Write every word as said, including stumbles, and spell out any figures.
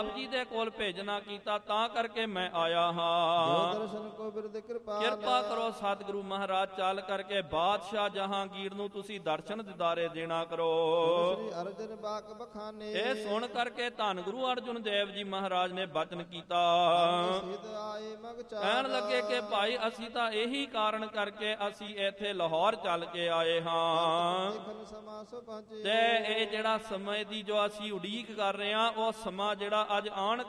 ਜੀ ਦੇ ਕੋਲ ਭੇਜਣਾ ਕੀਤਾ, ਤਾਂ ਕਰਕੇ ਮੈਂ ਆਇਆ ਹਾਂ। ਦਰਸ਼ਨ ਕੋ ਬਿਰਦ ਕਿਰਪਾ ਕਿਰਪਾ ਕਰੋ ਸਤਿਗੁਰੂ ਮਹਾਰਾਜ, ਚੱਲ ਕਰਕੇ ਬਾਦਸ਼ਾਹ ਜਹਾਂਗੀਰ ਨੂੰ ਤੁਸੀਂ ਦਰਸ਼ਨ ਦਿਦਾਰੇ ਦੇਣਾ ਕਰੋ। ਸ੍ਰੀ ਅਰਜਨ ਬਾਕ ਬਖਾਨੇ ਇਹ ਸੁਣ ਕਰਕੇ ਧੰਨ ਗੁਰੂ ਅਰਜਨ ਦੇਵ ਜੀ ਮਹਾਰਾਜ ਨੇ ਬਚਨ ਕੀਤਾ। ਆਏ ਮਗ ਚਾਰ ਕਹਿਣ ਲੱਗੇ ਕਿ ਭਾਈ ਅਸੀਂ ਤਾਂ ਇਹੀ ਕਾਰਨ ਕਰਕੇ ਅਸੀਂ ਇੱਥੇ ਲਾਹੌਰ ਚੱਲ ਕੇ ਆਏ ਹਾਂ, ਸਮਾਂ ਸੋ ਪਹੁੰਚੇ। ਤੇ ਇਹ ਜਿਹੜਾ ਸਮੇਂ ਦੀ ਜੋ ਅਸੀਂ ਉਡੀਕ ਕਰ ਰਹੇ ਹਾਂ, ਉਹ ਸਮਾਂ ਜਿਹੜਾ ਅੱਜ ਆਣ